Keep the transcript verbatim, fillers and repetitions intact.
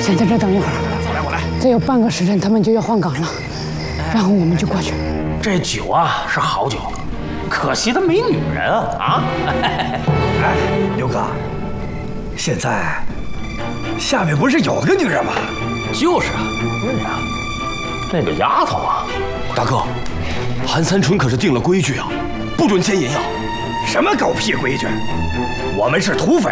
先在这等一会儿。 我来，我来。 再有半个时辰，他们就要换岗了，然后我们就过去。 这酒啊是好酒，可惜他没女人啊啊！ 哎，刘哥，现在下面不是有个女人吗？ 就是啊，对呀，那个丫头啊。 大哥，韩三春可是定了规矩啊，不准奸淫呀！ 什么狗屁规矩？我们是土匪，